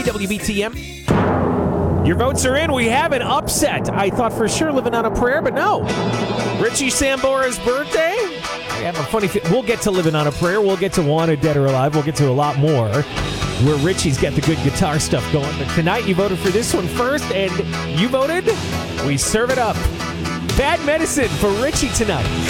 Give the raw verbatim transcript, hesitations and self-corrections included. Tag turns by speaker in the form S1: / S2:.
S1: W B T M. Your votes are in. We have an upset. I thought for sure Living on a Prayer, but no. Richie Sambora's birthday. I have a funny fe- We'll get to Living on a Prayer. We'll get to Wanted, Dead or Alive. We'll get to a lot more where Richie's got the good guitar stuff going. But tonight you voted for this one first, and you voted. We serve it up. Bad Medicine for Richie tonight.